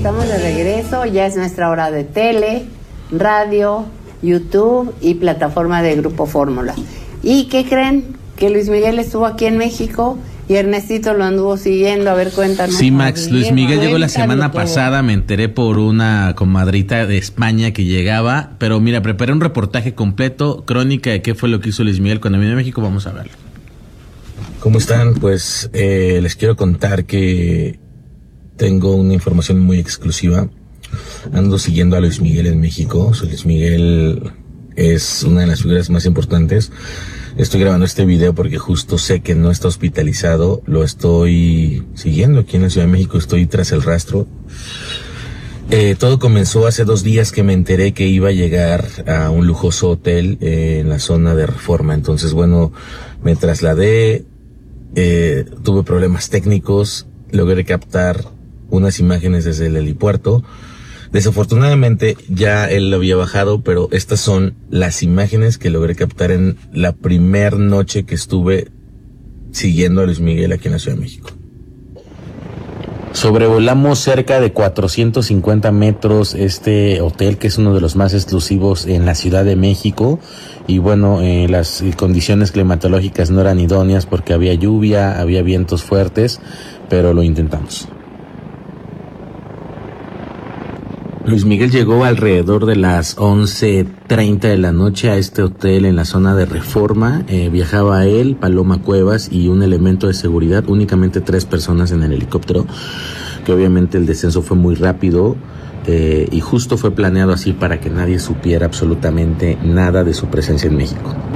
estamos de regreso. Ya es nuestra hora de tele, radio, YouTube y plataforma de Grupo Fórmula. ¿Y qué creen? Que Luis Miguel estuvo aquí en México y Ernestito lo anduvo siguiendo. A ver, cuéntanos. Sí, Max, Luis Miguel llegó la semana pasada, me enteré por una comadrita de España que llegaba, pero mira, preparé un reportaje completo, crónica de qué fue lo que hizo Luis Miguel cuando vino a México, vamos a verlo. ¿Cómo están? Pues les quiero contar que tengo una información muy exclusiva. Ando siguiendo a Luis Miguel en México. Luis Miguel es una de las figuras más importantes. Estoy grabando este video porque justo sé que no está hospitalizado. Lo estoy siguiendo aquí en la Ciudad de México. Estoy tras el rastro. Todo comenzó hace 2 días que me enteré que iba a llegar a un lujoso hotel en la zona de Reforma. Entonces, bueno, me trasladé. Tuve problemas técnicos. Logré captar unas imágenes desde el helipuerto. Desafortunadamente ya él lo había bajado, pero estas son las imágenes que logré captar en la primer noche que estuve siguiendo a Luis Miguel aquí en la Ciudad de México. Sobrevolamos cerca de 450 metros este hotel, que es uno de los más exclusivos en la Ciudad de México. Y bueno, las condiciones climatológicas no eran idóneas porque había lluvia, había vientos fuertes, pero lo intentamos. Luis Miguel llegó alrededor de las 11:30 de la noche a este hotel en la zona de Reforma. Viajaba él, Paloma Cuevas y un elemento de seguridad, únicamente 3 personas en el helicóptero, que obviamente el descenso fue muy rápido y justo fue planeado así para que nadie supiera absolutamente nada de su presencia en México.